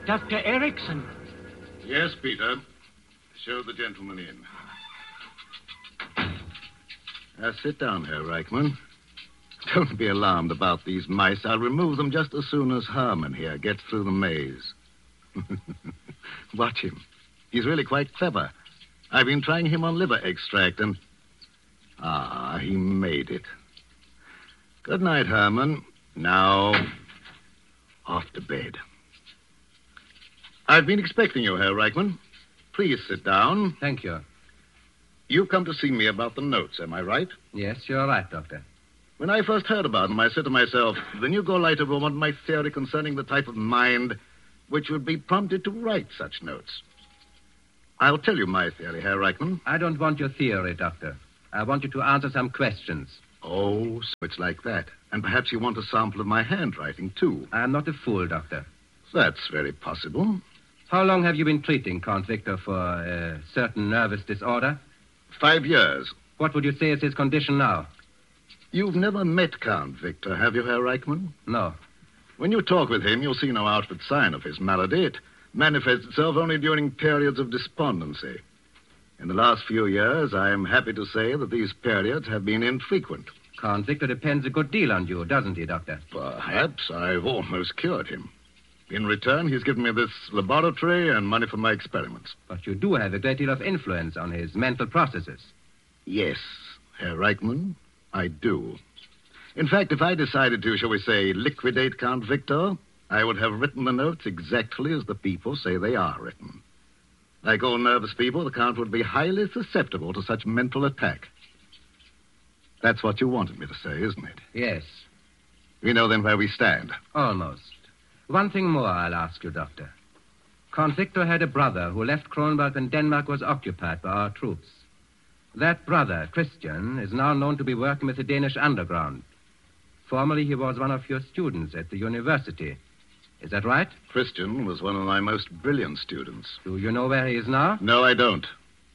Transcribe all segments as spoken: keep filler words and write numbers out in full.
Doctor Erickson. Yes, Peter. Show the gentleman in. Uh, sit down, Herr Reichman. Don't be alarmed about these mice. I'll remove them just as soon as Herman here gets through the maze. Watch him. He's really quite clever. I've been trying him on liver extract and... Ah, he made it. Good night, Herman. Now, off to bed. I've been expecting you, Herr Reichman. Please sit down. Thank you. You've come to see me about the notes, am I right? Yes, you're right, Doctor. When I first heard about them, I said to myself, the new Gauleiter will want my theory concerning the type of mind which would be prompted to write such notes. I'll tell you my theory, Herr Reichman. I don't want your theory, Doctor. I want you to answer some questions. Oh, so it's like that. And perhaps you want a sample of my handwriting, too. I'm not a fool, Doctor. That's very possible. How long have you been treating Count Victor for a certain nervous disorder? Five years. What would you say is his condition now? You've never met Count Victor, have you, Herr Reichman? No. When you talk with him, you'll see no outward sign of his malady. It manifests itself only during periods of despondency. In the last few years, I am happy to say that these periods have been infrequent. Count Victor depends a good deal on you, doesn't he, Doctor? Perhaps I've almost cured him. In return, he's given me this laboratory and money for my experiments. But you do have a great deal of influence on his mental processes. Yes, Herr Reichman, I do. In fact, if I decided to, shall we say, liquidate Count Victor, I would have written the notes exactly as the people say they are written. Like all nervous people, the Count would be highly susceptible to such mental attack. That's what you wanted me to say, isn't it? Yes. We know then where we stand. Almost. One thing more I'll ask you, Doctor. Count Victor had a brother who left Kronberg when Denmark was occupied by our troops. That brother, Christian, is now known to be working with the Danish underground. Formerly, he was one of your students at the university. Is that right? Christian was one of my most brilliant students. Do you know where he is now? No, I don't.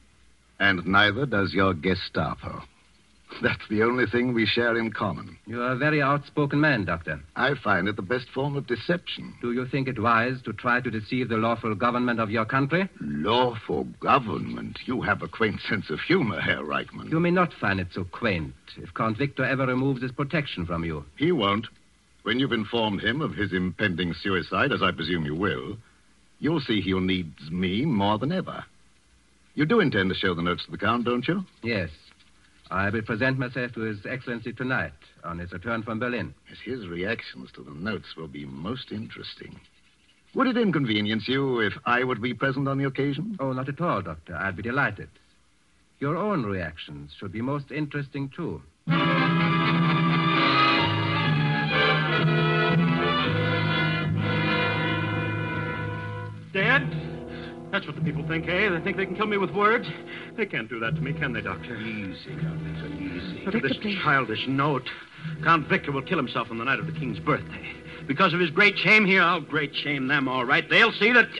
And neither does your Gestapo. That's the only thing we share in common. You're a very outspoken man, Doctor. I find it the best form of deception. Do you think it wise to try to deceive the lawful government of your country? Lawful government? You have a quaint sense of humor, Herr Reichman. You may not find it so quaint if Count Victor ever removes his protection from you. He won't. When you've informed him of his impending suicide, as I presume you will, you'll see he'll need me more than ever. You do intend to show the notes to the Count, don't you? Yes. I will present myself to His Excellency tonight on his return from Berlin. Yes, his reactions to the notes will be most interesting. Would it inconvenience you if I would be present on the occasion? Oh, not at all, Doctor. I'd be delighted. Your own reactions should be most interesting, too. Dead? That's what the people think, eh? They think they can kill me with words. They can't do that to me, can they, Doctor? Easy, Count Victor, easy. Look at this childish note. Count Victor will kill himself on the night of the king's birthday. Because of his great shame here, I'll great shame them, all right. They'll see that...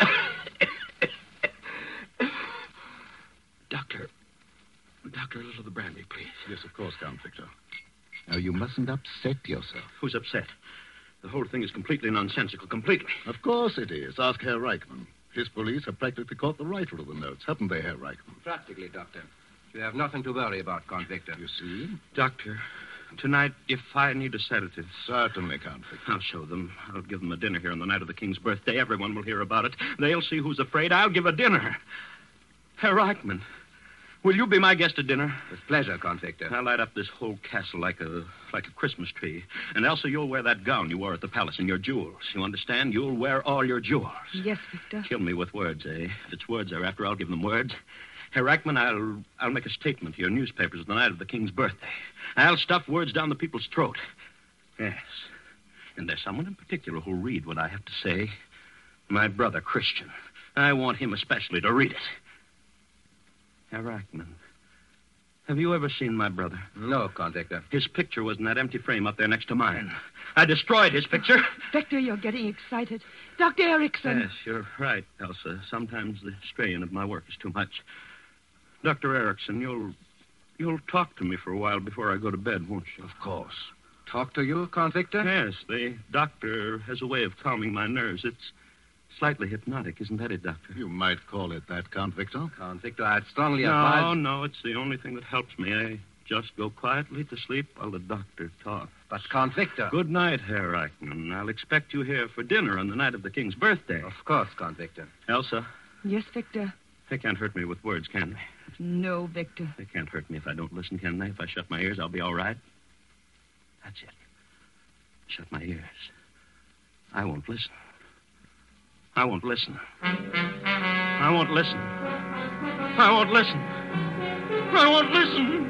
Doctor. Doctor, a little of the brandy, please. Yes, of course, Count Victor. Now, you mustn't upset yourself. Who's upset? The whole thing is completely nonsensical, completely. Of course it is. Ask Herr Reichman. His police have practically caught the writer of the notes, haven't they, Herr Reichman? Practically, Doctor. You have nothing to worry about, Count Victor. You see? Doctor, tonight, if I need a sedative... Certainly, Count Victor. I'll show them. I'll give them a dinner here on the night of the king's birthday. Everyone will hear about it. They'll see who's afraid. I'll give a dinner. Herr Reichman, will you be my guest at dinner? With pleasure, Count Victor. I'll light up this whole castle like a like a Christmas tree. And Elsa, you'll wear that gown you wore at the palace and your jewels. You understand? You'll wear all your jewels. Yes, Victor. Kill me with words, eh? If it's words they're after, I'll give them words. Herr Reichman, I'll, I'll make a statement to your newspapers the night of the king's birthday. I'll stuff words down the people's throat. Yes. And there's someone in particular who'll read what I have to say. My brother, Christian. I want him especially to read it. Herr Reichman, have you ever seen my brother? No, Count Victor. His picture was in that empty frame up there next to mine. I destroyed his picture. Victor, you're getting excited. Doctor Erickson. Yes, you're right, Elsa. Sometimes the strain of my work is too much. Doctor Erickson, you'll you'll talk to me for a while before I go to bed, won't you? Of course. Talk to you, Count Victor? Yes, the doctor has a way of calming my nerves. It's Slightly hypnotic, isn't that it, Doctor? You might call it that, Count Victor. Count Victor, I'd strongly No, advise... no, it's the only thing that helps me. I just go quietly to sleep while the doctor talks. But Count Victor... Good night, Herr Eichmann. I'll expect you here for dinner on the night of the king's birthday. Of course, Count Victor. Elsa, Yes, Victor. they can't hurt me with words, can they? No, Victor. They can't hurt me if I don't listen, can they? If I shut my ears, I'll be all right. That's it. Shut my ears. I won't listen. I won't listen. I won't listen. I won't listen. I won't listen.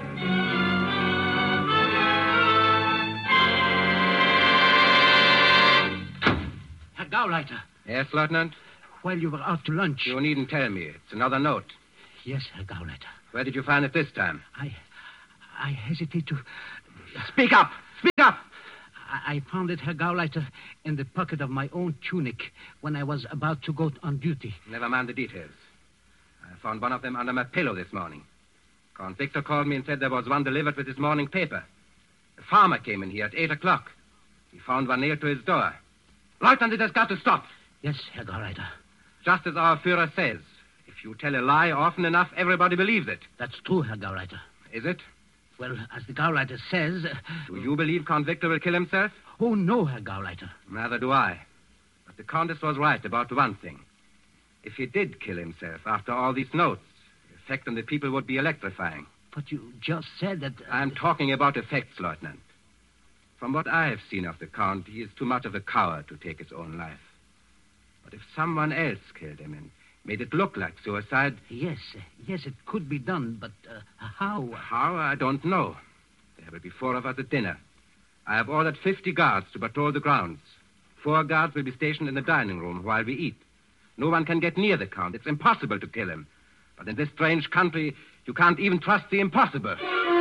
Herr Gauleiter, Yes, Lieutenant? while you were out to lunch... You needn't tell me. It's another note. Yes, Herr Gauleiter. Where did you find it this time? I... I hesitate to... Speak up! Speak up! I, I found it, Herr Gauleiter, in the pocket of my own tunic when I was about to go on duty. Never mind the details. I found one of them under my pillow this morning. Count Victor called me and said there was one delivered with his morning paper. A farmer came in here at eight o'clock. He found one nailed to his door. Lieutenant, it has got to stop. Yes, Herr Gauleiter. Just as our Führer says. If you tell a lie often enough, everybody believes it. That's true, Herr Gauleiter. Is it? Well, as the Gauleiter says... uh, Do you believe Count Victor will kill himself? Oh, no, Herr Gauleiter. Neither do I. But the Countess was right about one thing. If he did kill himself after all these notes, the effect on the people would be electrifying. But you just said that... uh, I'm talking about effects, Lieutenant. From what I have seen of the Count, he is too much of a coward to take his own life. But if someone else killed him and made it look like suicide... Yes, uh, yes, it could be done, but uh, how... How, I don't know. There will be four of us at dinner. I have ordered fifty guards to patrol the grounds. Four guards will be stationed in the dining room while we eat. No one can get near the Count. It's impossible to kill him. But in this strange country, you can't even trust the impossible.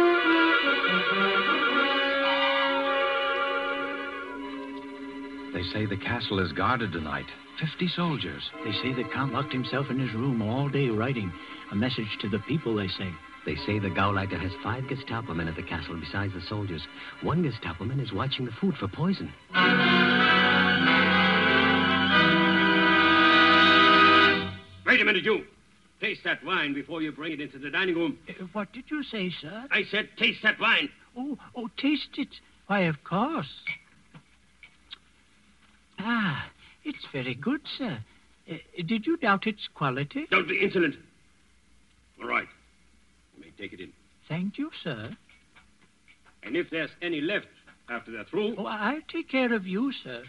They say the castle is guarded tonight. Fifty soldiers. They say the Count locked himself in his room all day writing a message to the people, they say. They say the Gauleiter has five Gestapo men at the castle besides the soldiers. One Gestapo man is watching the food for poison. Wait a minute, you. Taste that wine before you bring it into the dining room. Uh, what did you say, sir? I said taste that wine. Oh, oh, taste it. Why, of course. Ah, it's very good, sir. Uh, did you doubt its quality? Don't be insolent. All right. You may take it in. Thank you, sir. And if there's any left after they're through... Oh, I'll take care of you, sir.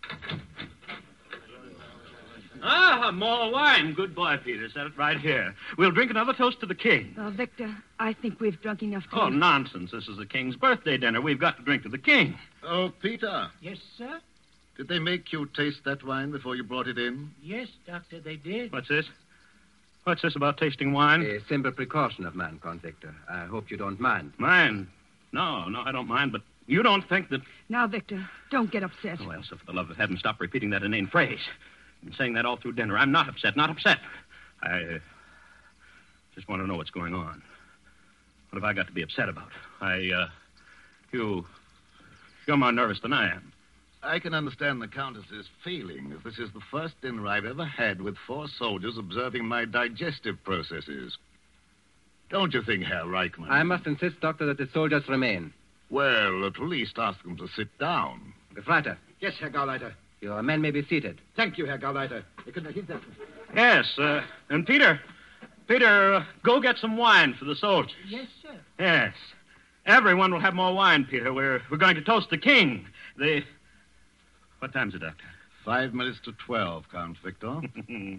Ah, more wine. Good boy, Peter. Set it right here. We'll drink another toast to the king. Well, Victor, I think we've drunk enough tea. Oh, nonsense. This is the king's birthday dinner. We've got to drink to the king. Oh, Peter, Yes, sir? did they make you taste that wine before you brought it in? Yes, Doctor, they did. What's this? What's this about tasting wine? A simple precaution of mine, Count Victor. I hope you don't mind. Mind? No, no, I don't mind, but you don't think that... Now, Victor, don't get upset. Oh, Elsa, for the love of heaven, stop repeating that inane phrase. I've been saying that all through dinner. I'm not upset, not upset. I uh, just want to know what's going on. What have I got to be upset about? I, uh, you, you're more nervous than I am. I can understand the Countess's feelings. This is the first dinner I've ever had with four soldiers observing my digestive processes. Don't you think, Herr Reichmann? I must insist, Doctor, that the soldiers remain. Well, at least ask them to sit down. Gefreiter, Yes, Herr Gauleiter. your men may be seated. Thank you, Herr Gauleiter. Sie können euch hinsetzen. Yes, uh, and Peter, Peter, uh, go get some wine for the soldiers. Yes, sir. Yes. Everyone will have more wine, Peter. We're, we're going to toast the king. The... What time's it, Doctor? Five minutes to twelve, Count Victor. And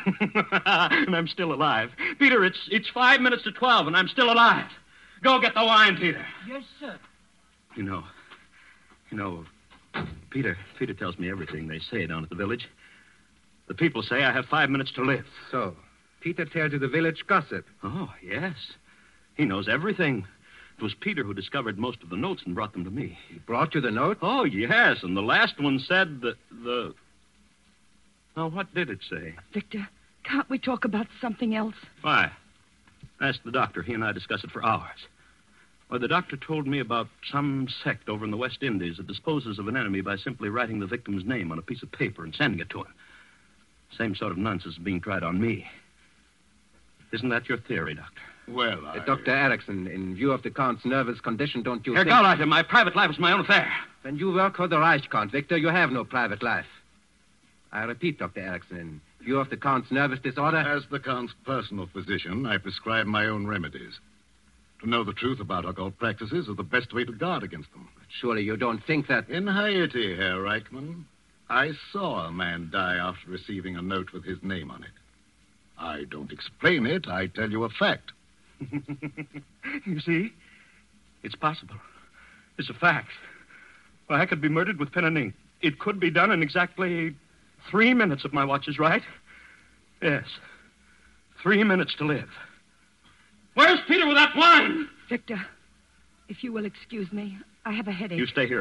I'm still alive. Peter, it's it's five minutes to twelve, and I'm still alive. Go get the wine, Peter. Yes, sir. You know, you know, Peter, Peter tells me everything they say down at the village. The people say I have five minutes to live. So, Peter tells you the village gossip. Oh, yes. He knows everything. It was Peter who discovered most of the notes and brought them to me. He brought you the note? Oh, yes, and the last one said that the... Now, what did it say? Victor, can't we talk about something else? Why? Ask the doctor. He and I discussed it for hours. Well, the doctor told me about some sect over in the West Indies that disposes of an enemy by simply writing the victim's name on a piece of paper and sending it to him. Same sort of nonsense is being tried on me. Isn't that your theory, Doctor? Well, I... Uh, Doctor Erickson, in view of the Count's nervous condition, don't you Herr think... Gauleiter, my private life is my own affair. When you work for the Reich, Count Victor, you have no private life. I repeat, Doctor Erickson, in view of the Count's nervous disorder... As the Count's personal physician, I prescribe my own remedies. To know the truth about occult practices is the best way to guard against them. But surely you don't think that... In Haiti, Herr Reichman, I saw a man die after receiving a note with his name on it. I don't explain it. I tell you a fact. You see? It's possible. It's a fact. Well, I could be murdered with pen and ink. It could be done in exactly three minutes if my watch is right. Yes. Three minutes to live. Where's Peter with that wine? Victor, if you will excuse me, I have a headache. You stay here.